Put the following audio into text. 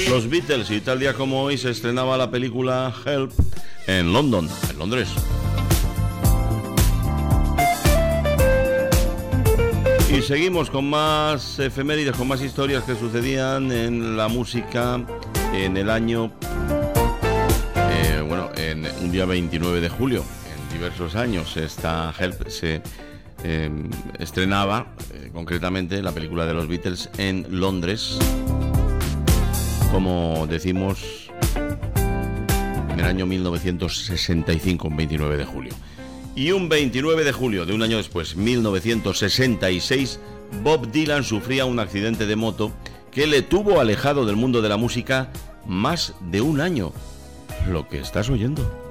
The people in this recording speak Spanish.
Los Beatles, y tal día como hoy se estrenaba la película Help en Londres. Y seguimos con más efemérides, con más historias que sucedían en la música en el año, en un día 29 de julio, en diversos años. Esta Help se estrenaba, concretamente la película de los Beatles en Londres, como decimos, en el año 1965, un 29 de julio. Y un 29 de julio de un año después, 1966, Bob Dylan sufría un accidente de moto que le tuvo alejado del mundo de la música más de un año. Lo que estás oyendo.